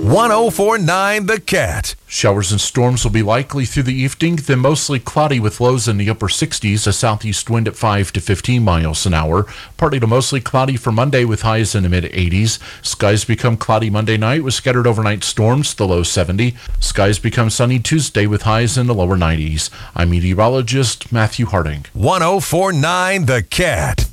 1049 The Cat. Showers and storms will be likely through the evening, then mostly cloudy with lows in the upper 60s, a southeast wind at 5 to 15 miles an hour. Partly to mostly cloudy for Monday with highs in the mid-80s. Skies become cloudy Monday night with scattered overnight storms, the low 70. Skies become sunny Tuesday with highs in the lower 90s. I'm meteorologist Matthew Harding. 1049 The Cat.